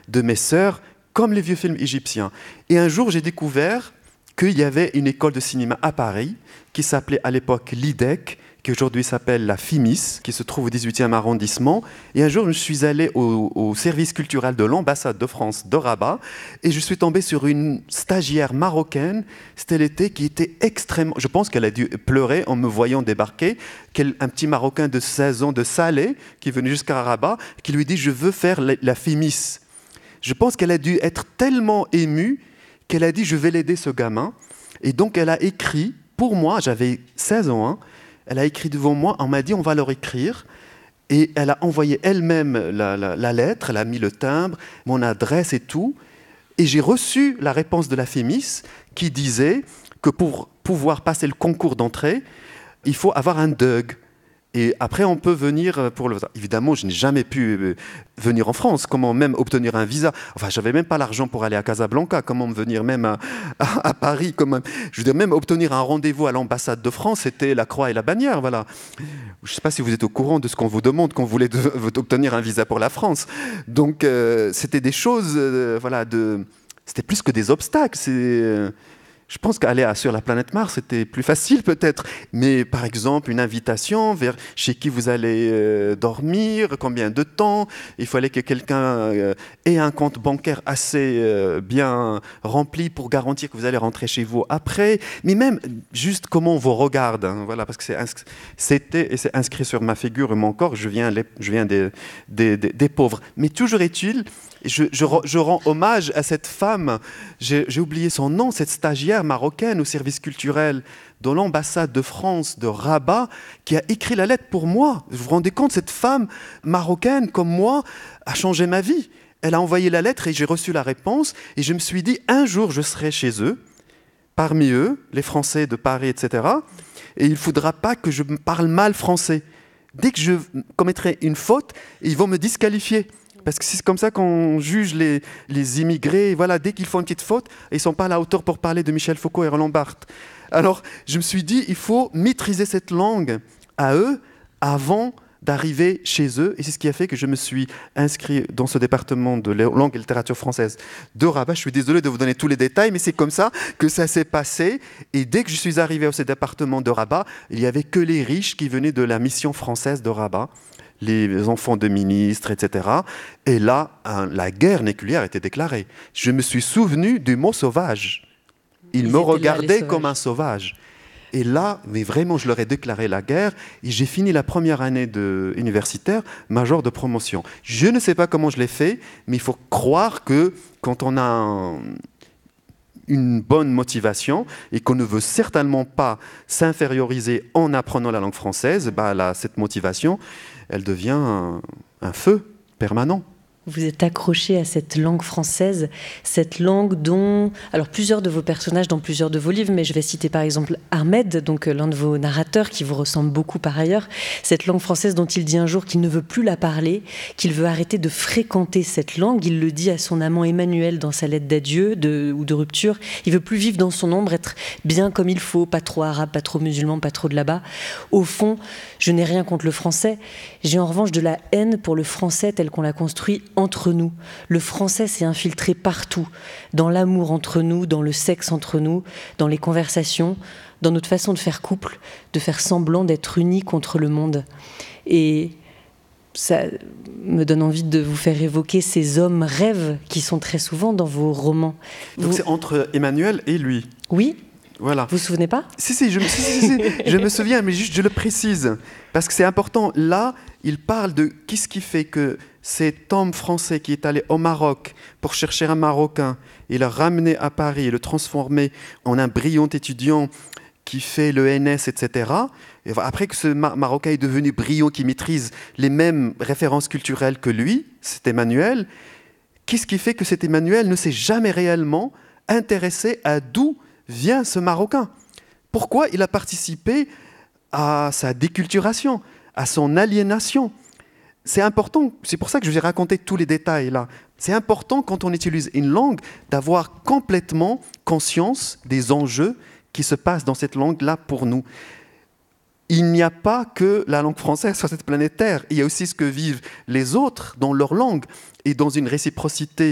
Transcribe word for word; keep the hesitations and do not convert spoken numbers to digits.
de mes sœurs, comme les vieux films égyptiens. Et un jour, j'ai découvert qu'il y avait une école de cinéma à Paris qui s'appelait à l'époque l'I D E C, qui aujourd'hui s'appelle la FIMIS, qui se trouve au dix-huitième arrondissement. Et un jour, je suis allé au, au service culturel de l'ambassade de France de Rabat et je suis tombé sur une stagiaire marocaine, c'était l'été, qui était extrêmement... Je pense qu'elle a dû pleurer en me voyant débarquer, quel, un petit Marocain de seize ans de Salé, qui est venu jusqu'à Rabat, qui lui dit « Je veux faire la, la FIMIS ». Je pense qu'elle a dû être tellement émue qu'elle a dit « Je vais l'aider, ce gamin ». Et donc, elle a écrit, pour moi, j'avais seize ans, hein, elle a écrit devant moi, on m'a dit on va leur écrire. Et elle a envoyé elle-même la, la, la lettre, elle a mis le timbre, mon adresse et tout. Et j'ai reçu la réponse de la FIMIS qui disait que pour pouvoir passer le concours d'entrée, il faut avoir un D U G. Et après, on peut venir pour le... Évidemment, je n'ai jamais pu venir en France. Comment même obtenir un visa? Enfin, je n'avais même pas l'argent pour aller à Casablanca. Comment venir même à, à, à Paris? Comment... Je veux dire, même obtenir un rendez-vous à l'ambassade de France, c'était la croix et la bannière. Voilà. Je ne sais pas si vous êtes au courant de ce qu'on vous demande quand vous voulez de, obtenir un visa pour la France. Donc, euh, c'était des choses... Euh, voilà, de... C'était plus que des obstacles. C'est... Euh... Je pense qu'aller sur la planète Mars, c'était plus facile peut-être. Mais par exemple, une invitation vers chez qui vous allez euh, dormir, combien de temps, il fallait que quelqu'un euh, ait un compte bancaire assez euh, bien rempli pour garantir que vous allez rentrer chez vous après. Mais même juste comment on vous regarde, hein, voilà, parce que c'est ins- c'était et c'est inscrit sur ma figure et mon corps, je viens, les, je viens des, des, des, des pauvres. Mais toujours est-il, je, je, je rends hommage à cette femme, j'ai, j'ai oublié son nom, cette stagiaire marocaine au service culturel de l'ambassade de France de Rabat, qui a écrit la lettre pour moi. Vous vous rendez compte, cette femme marocaine comme moi a changé ma vie. Elle a envoyé la lettre et j'ai reçu la réponse et je me suis dit, un jour je serai chez eux, parmi eux, les Français de Paris, et cetera. Et il ne faudra pas que je parle mal français. Dès que je commettrai une faute, ils vont me disqualifier. Parce que c'est comme ça qu'on juge les, les immigrés. Voilà, dès qu'ils font une petite faute, ils ne sont pas à la hauteur pour parler de Michel Foucault et Roland Barthes. Alors, je me suis dit, il faut maîtriser cette langue à eux avant d'arriver chez eux. Et c'est ce qui a fait que je me suis inscrit dans ce département de langue et littérature française de Rabat. Je suis désolé de vous donner tous les détails, mais c'est comme ça que ça s'est passé. Et dès que je suis arrivé à ce département de Rabat, il n'y avait que les riches qui venaient de la mission française de Rabat, les enfants de ministres, et cetera. Et là, un, la guerre nucléaire était déclarée. Je me suis souvenu du mot sauvage. Ils, Ils me regardaient là, comme un sauvage. Et là, mais vraiment, je leur ai déclaré la guerre. Et j'ai fini la première année de, universitaire, major de promotion. Je ne sais pas comment je l'ai fait, mais il faut croire que quand on a un, une bonne motivation et qu'on ne veut certainement pas s'inférioriser en apprenant la langue française, bah là, cette motivation, elle devient un, un feu permanent. Vous êtes accroché à cette langue française, cette langue dont... Alors, plusieurs de vos personnages dans plusieurs de vos livres, mais je vais citer par exemple Ahmed, donc l'un de vos narrateurs qui vous ressemble beaucoup par ailleurs, cette langue française dont il dit un jour qu'il ne veut plus la parler, qu'il veut arrêter de fréquenter cette langue. Il le dit à son amant Emmanuel dans sa lettre d'adieu de, ou de rupture. Il veut plus vivre dans son ombre, être bien comme il faut, pas trop arabe, pas trop musulman, pas trop de là-bas. Au fond, je n'ai rien contre le français. J'ai en revanche de la haine pour le français tel qu'on l'a construit entre nous. Le français s'est infiltré partout, dans l'amour entre nous, dans le sexe entre nous, dans les conversations, dans notre façon de faire couple, de faire semblant d'être unis contre le monde. Et ça me donne envie de vous faire évoquer ces hommes rêves qui sont très souvent dans vos romans. Donc vous... c'est entre Emmanuel et lui. Oui. Voilà. Vous vous souvenez pas? Si, si, je, si, si, si, je me souviens, mais juste je le précise, parce que c'est important. Là, il parle de qu'est-ce qui fait que cet homme français qui est allé au Maroc pour chercher un Marocain et le ramener à Paris et le transformer en un brillant étudiant qui fait le N S, et cetera. Et après que ce Marocain est devenu brillant, qui maîtrise les mêmes références culturelles que lui, c'est Emmanuel, qu'est-ce qui fait que cet Emmanuel ne s'est jamais réellement intéressé à d'où vient ce Marocain? Pourquoi il a participé à sa déculturation, à son aliénation? C'est important, c'est pour ça que je vous ai raconté tous les détails là. C'est important quand on utilise une langue d'avoir complètement conscience des enjeux qui se passent dans cette langue-là pour nous. Il n'y a pas que la langue française sur cette planète Terre, il y a aussi ce que vivent les autres dans leur langue et dans une réciprocité